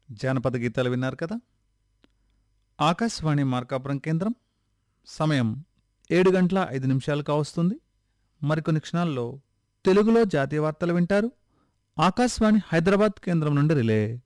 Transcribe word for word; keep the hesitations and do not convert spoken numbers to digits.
జానపద గీతాలు విన్నారు కదా. ఆకాశవాణి మార్కాపురం కేంద్రం. సమయం ఏడు గంటల ఐదు నిమిషాలు కావస్తుంది. మరికొన్ని క్షణాల్లో తెలుగులో జాతీయ వార్తలు వింటారు. ఆకాశవాణి హైదరాబాద్ కేంద్రం నుండి రిలే.